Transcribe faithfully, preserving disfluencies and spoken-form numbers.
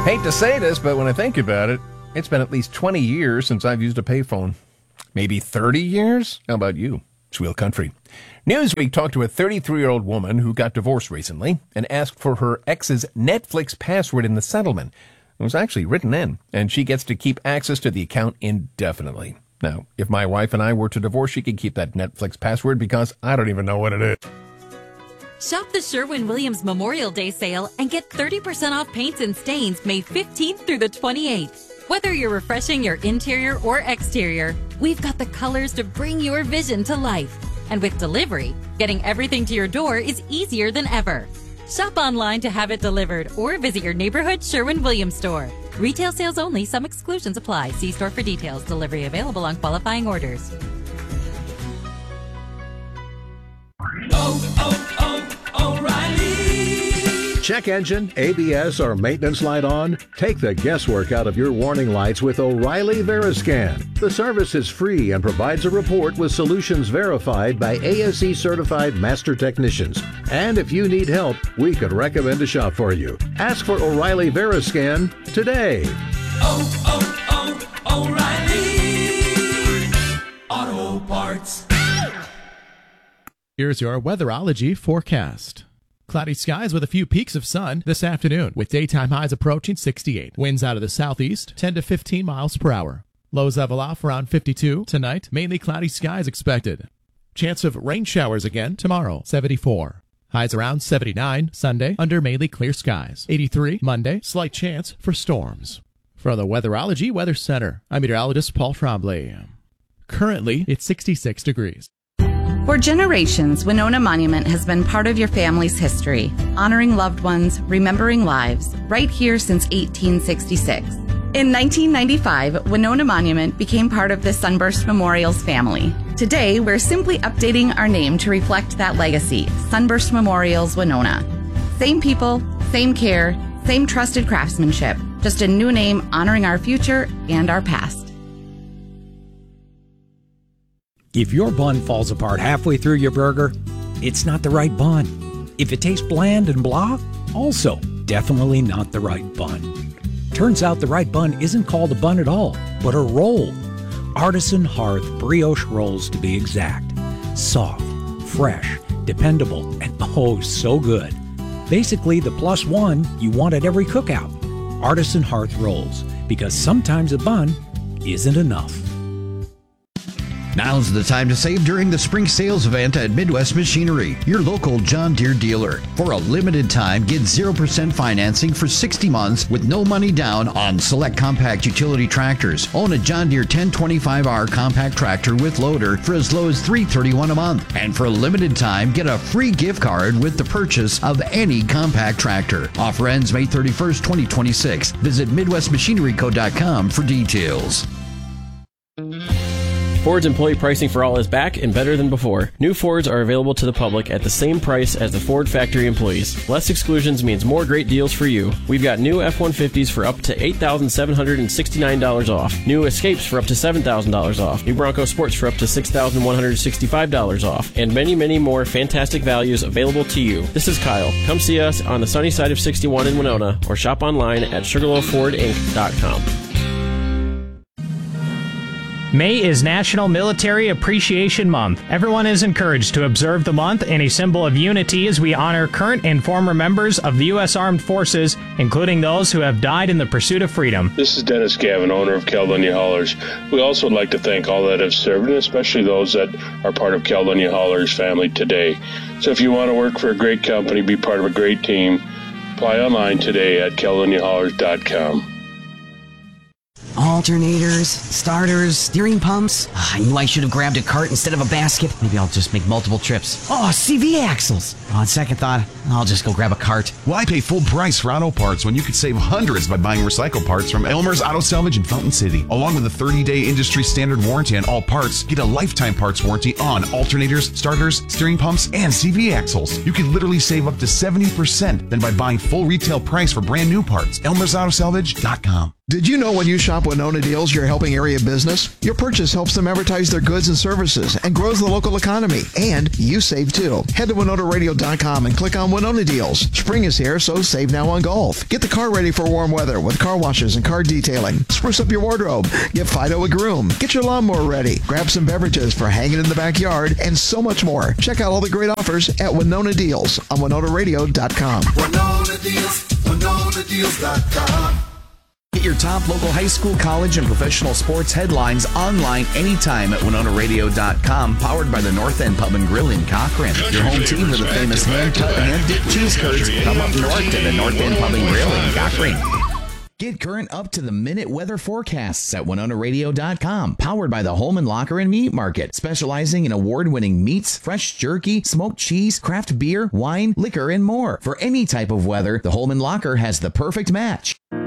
Hate to say this, but when I think about it, it's been at least twenty years since I've used a payphone. Maybe thirty years? How about you? It's Real Country. Newsweek talked to a thirty-three-year-old woman who got divorced recently and asked for her ex's Netflix password in the settlement. It was actually written in, and she gets to keep access to the account indefinitely. Now, if my wife and I were to divorce, she could keep that Netflix password because I don't even know what it is. Shop the Sherwin-Williams Memorial Day sale and get thirty percent off paints and stains May fifteenth through the twenty-eighth. Whether you're refreshing your interior or exterior, we've got the colors to bring your vision to life. And with delivery, getting everything to your door is easier than ever. Shop online to have it delivered or visit your neighborhood Sherwin-Williams store. Retail sales only. Some exclusions apply. See store for details. Delivery available on qualifying orders. Oh, oh, oh, O'Reilly. Check engine, A B S, or maintenance light on? Take the guesswork out of your warning lights with O'Reilly Veriscan. The service is free and provides a report with solutions verified by A S E certified master technicians. And if you need help, we could recommend a shop for you. Ask for O'Reilly Veriscan today. Oh, oh, oh, O'Reilly Auto Parts. Here's your weatherology forecast. Cloudy skies with a few peaks of sun this afternoon, with daytime highs approaching sixty-eight. Winds out of the southeast, ten to fifteen miles per hour. Lows level off around fifty-two. Tonight, mainly cloudy skies expected. Chance of rain showers again tomorrow, seventy-four. Highs around seventy-nine. Sunday, under mainly clear skies. eighty-three. Monday, slight chance for storms. From the Weatherology Weather Center, I'm meteorologist Paul Trombley. Currently, it's sixty-six degrees. For generations, Winona Monument has been part of your family's history, honoring loved ones, remembering lives, right here since eighteen sixty-six. In nineteen ninety-five, Winona Monument became part of the Sunburst Memorials family. Today, we're simply updating our name to reflect that legacy, Sunburst Memorials Winona. Same people, same care, same trusted craftsmanship, just a new name honoring our future and our past. If your bun falls apart halfway through your burger, it's not the right bun. If it tastes bland and blah, also definitely not the right bun. Turns out the right bun isn't called a bun at all, but a roll. Artisan Hearth brioche rolls to be exact. Soft, fresh, dependable, and oh so good. Basically the plus one you want at every cookout. Artisan Hearth rolls, because sometimes a bun isn't enough. Now's the time to save during the spring sales event at Midwest Machinery, your local John Deere dealer. For a limited time, get zero percent financing for sixty months with no money down on select compact utility tractors. Own a John Deere ten twenty-five R compact tractor with loader for as low as three hundred thirty-one dollars a month. And for a limited time, get a free gift card with the purchase of any compact tractor. Offer ends May thirty-first, twenty twenty-six. Visit Midwest Machinery Co dot com for details. Ford's employee pricing for all is back and better than before. New Fords are available to the public at the same price as the Ford factory employees. Less exclusions means more great deals for you. We've got new F one fifties for up to eight thousand seven hundred sixty-nine dollars off. New Escapes for up to seven thousand dollars off. New Bronco Sports for up to six thousand one hundred sixty-five dollars off. And many, many more fantastic values available to you. This is Kyle. Come see us on the sunny side of sixty-one in Winona or shop online at sugarloaf ford inc dot com. May is National Military Appreciation Month. Everyone is encouraged to observe the month in a symbol of unity as we honor current and former members of the U S Armed Forces, including those who have died in the pursuit of freedom. This is Dennis Gavin, owner of Caledonia Haulers. We also would like to thank all that have served, and especially those that are part of Caledonia Haulers family today. So if you want to work for a great company, be part of a great team, apply online today at caledonia haulers dot com. Alternators, starters, steering pumps. I knew I should have grabbed a cart instead of a basket. Maybe I'll just make multiple trips. Oh, C V axles. On second thought, I'll just go grab a cart. Why pay full price for auto parts when you could save hundreds by buying recycled parts from Elmer's Auto Salvage in Fountain City? Along with a thirty-day industry standard warranty on all parts, get a lifetime parts warranty on alternators, starters, steering pumps, and C V axles. You could literally save up to seventy percent than by buying full retail price for brand new parts. Elmer's Auto Salvage dot com. Did you know when you shop Winona Deals, you're helping area business? Your purchase helps them advertise their goods and services and grows the local economy. And you save too. Head to Winona Radio dot com and click on Winona Deals. Spring is here, so save now on golf. Get the car ready for warm weather with car washes and car detailing. Spruce up your wardrobe. Get Fido a groom. Get your lawnmower ready. Grab some beverages for hanging in the backyard and so much more. Check out all the great offers at Winona Deals on Winona Radio dot com. Winona Deals, Winona Deals dot com. Get your top local high school, college, and professional sports headlines online anytime at Winona Radio dot com, powered by the North End Pub and Grill in Cochrane. Your home team for the famous hand-cut, hand-dipped cheese curds. Come up north to the North End Pub and Grill in Cochrane. Get current up-to-the-minute weather forecasts at Winona Radio dot com, powered by the Holman Locker and Meat Market, specializing in award-winning meats, fresh jerky, smoked cheese, craft beer, wine, liquor, and more. For any type of weather, the Holman Locker has the perfect match.